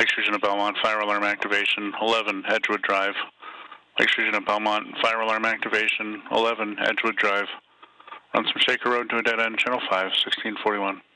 Lakes Region of Belmont, fire alarm activation, 11 Edgewood Drive. Lakes Region of Belmont, fire alarm activation, 11 Edgewood Drive. Runs from Shaker Road to a dead end, channel 5, 1641.